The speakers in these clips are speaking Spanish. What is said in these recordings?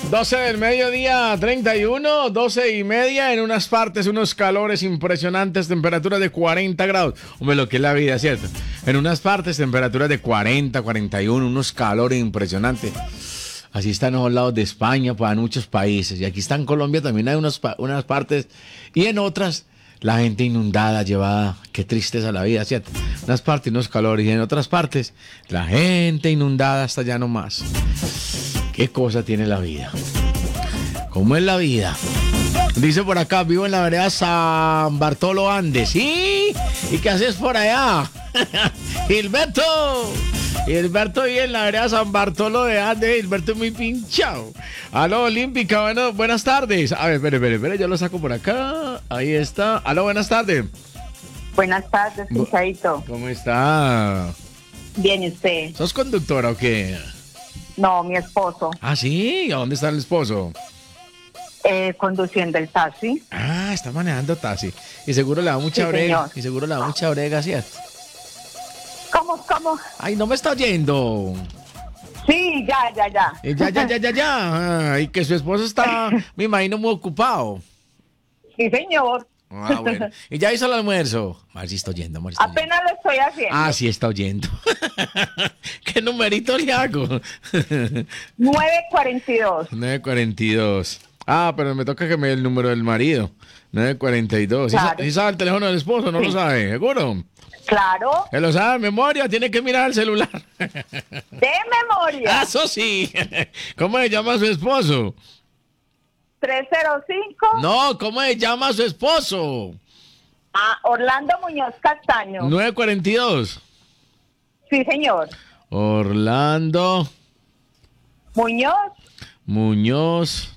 12 del mediodía, 31, 12 y media, en unas partes unos calores impresionantes, temperaturas de 40 grados. Hombre, lo que es la vida, ¿cierto? En unas partes temperaturas de 40, 41, unos calores impresionantes. Así están en los lados de España, pues en muchos países. Y aquí está en Colombia también hay unas partes. Y en otras, la gente inundada, llevada. Qué tristeza la vida, ¿cierto? Unas partes, unos calores. Y en otras partes, la gente inundada hasta ya no más. ¿Qué cosa tiene la vida? ¿Cómo es la vida? Dice por acá, vivo en la vereda San Bartolo Andes. ¿Sí? ¿Y qué haces por allá? Gilberto. Gilberto vive en la vereda San Bartolo de Andes. Gilberto es muy pinchado. Aló, Olímpica. Bueno, buenas tardes. A ver, espere. Yo lo saco por acá. Ahí está. Aló, buenas tardes. Buenas tardes, pinchadito. ¿Cómo está? Bien, ¿y usted? ¿Sos conductora o qué? No, mi esposo. Ah, ¿sí? ¿A dónde está el esposo? Conduciendo el taxi. Ah, está manejando taxi. Y seguro le da mucha Sí, brega. señor. Y seguro le da mucha brega, ¿cierto? ¿Cómo? Ay, no me está oyendo. Sí, ya. Ya. Ay, que su esposo está, me imagino, muy ocupado. Sí, señor. Ah, bueno. Y ya hizo el almuerzo. A ver si está oyendo, amor. Apenas lo estoy haciendo. Ah, sí está oyendo. ¿Qué numerito le hago? 9:42. 942. Ah, pero me toca que me dé el número del marido. 942. Claro. ¿Sí sabe el teléfono del esposo? ¿No lo sabe? ¿Seguro? Claro, Que lo sabe de memoria, tiene que mirar el celular. de memoria. Eso sí. ¿Cómo se llama su esposo? 305. No, ¿cómo se llama su esposo? Orlando Muñoz Castaño. 942. Sí, señor. Orlando Muñoz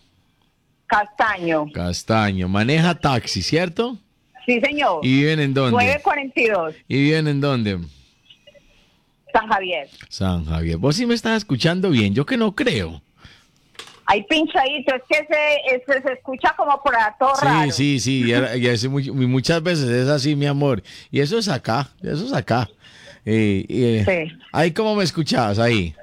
Castaño. Maneja taxi, ¿cierto? Sí, señor. ¿Y viven en dónde? 9:42. ¿Y viven en dónde? San Javier. San Javier. Vos sí me estás escuchando bien, yo que no creo. Ay, pinchadito, es que se escucha como por ahí todo raro. Sí, y muchas veces es así, mi amor. Y eso es acá. Sí. Ahí, ¿cómo me escuchabas ahí?